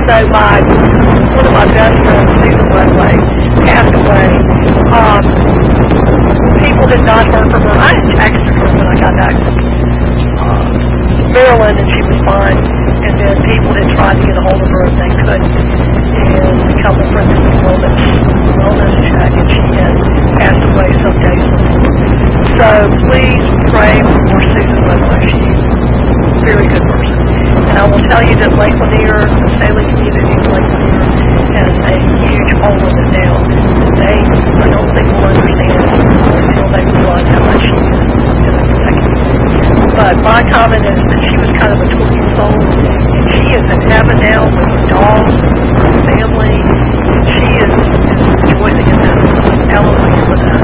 So one of my best friends, Susan Ludway, passed away. People had not heard from her. I had texted her when I got back from Maryland, and she was fine. And then people had tried to get a hold of her, and they couldn't. And a couple friends in the wellness check, and she had passed away some days before. So please pray for Susan Ludway. She's a very good person. And I will tell you that Lake Lanier, the Salem community of Lake Lanier, has a huge hole in it now. I don't think will understand until they realize how much she is in the community. But my comment is that she was kind of a twin soul, and she is in heaven now with her dogs, her family, and she is rejoicing in that. Hallelujah for that.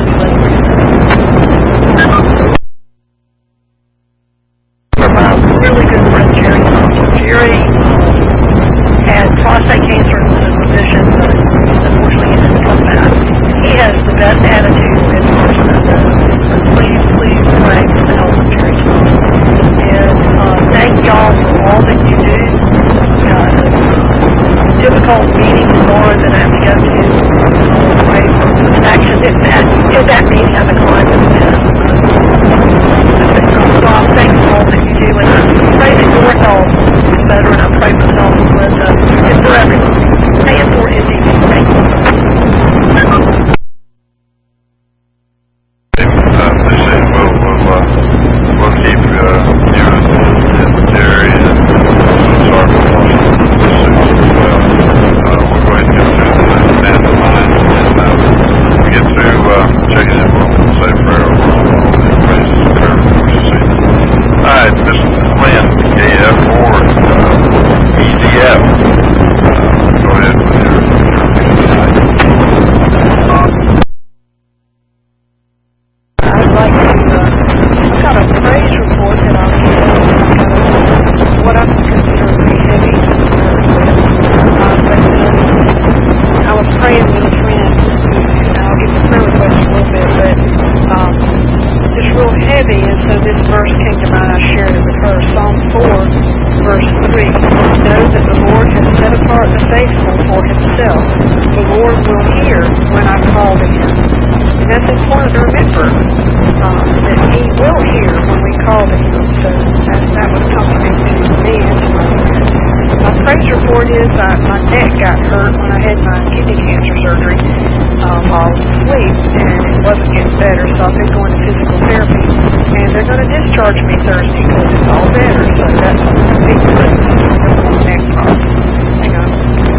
My really good friend Jerry Thompson. Jerry had prostate cancer and was in remission, but unfortunately he didn't come back. He has the best attitude in person I know. But please pray for the health of Jerry Thompson. And thank y'all for all that you do. Difficult meeting tomorrow that I have to go to. Pray for protection if that meeting has a climate event. Bob, thanks for all that you do, and I pray that your health is better, and I pray for the health of Linda and for everyone. And for Indy. Thank you. We'll keep you and Jerry and Sergeant Washington as well. We'll go ahead and get through the mastermind, and when we get through checking in, we'll say a prayer over all the praises and prayer before you see them. All right, Mr. Lynn, KF or EDF. Go ahead with your meeting tonight. I'd like to got a praise report that I'll give what I consider pretty heavy. But I was praying with a friend, and I'll get the prayer request in a little bit, but it's real heavy, and so this verse came to mind. I shared it with her. Psalm 4, verse 3. Know that the Lord has set apart the faithful for himself. The Lord will hear when I call to him. And that's important to remember, that he will hear when we call to him. So that was comforting to me and to my friend. My praise report is my neck got hurt when I had my kidney cancer surgery while asleep, and it wasn't getting better, so I've been going to physical therapy. And they're going to discharge me Thursday because it's all better, so that's a big good neck problem. Hang on.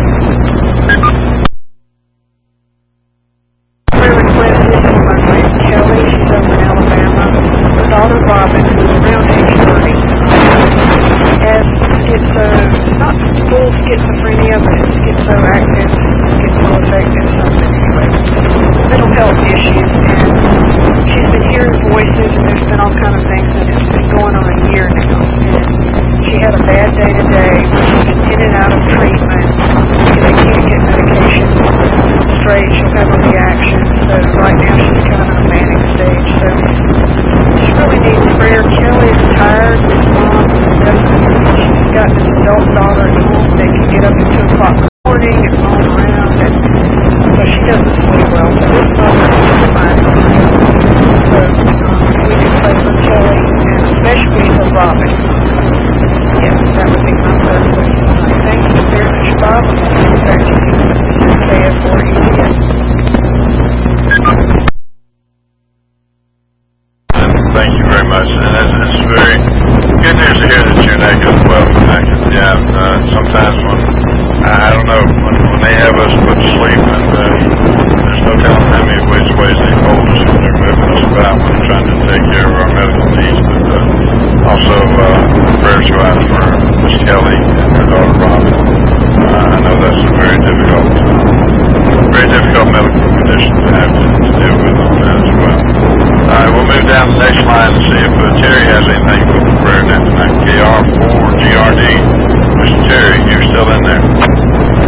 Prayer request is for my friend Kelly. She's over in Alabama. Her daughter Robin, who's around age 30, has not full schizophrenia, but it's schizoactive, schizoaffective, something anyway. Mental health issues, and she's been hearing voices, and there's been all kind of things, and it's been going on a year now. And she had a bad day today. She's been in and out of treatment. They can't get medication straight. She'll have a reaction. So right now she's kind of in a manic stage. So she really needs prayer. Kelly is tired. His mom she's got this adult daughter at home that can get up at 2 o'clock in the morning and roam around, and so she doesn't sleep well. So this mother is fine. So we can pray for Kelly, and especially for Robin. Yes, that would be my prayer for you tonight. Thank you very much, Bob. And back to you, KF4EDF. Thank you very much, and it's very good news to hear that your neck is well connected. Yeah, sometimes when, I don't know, when they have us put to sleep, and there's no telling how many ways they hold us when they're moving us about, when they're trying to take care of our medical needs, but also prayers go out for Miss Kelly and her daughter Robin. I know that's a very difficult medical condition to have to deal with on that as well. All right, we'll move down the next line and see if Terry has anything for prayer now tonight. KR4GRD. Mr. Terry, you're still in there.